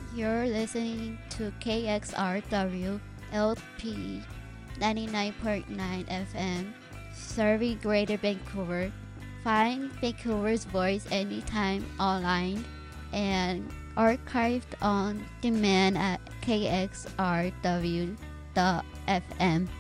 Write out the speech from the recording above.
You're listening to KXRW LP 99.9 FM, serving Greater Vancouver. Find Vancouver's voice anytime online and archived on demand at kxrw.fm.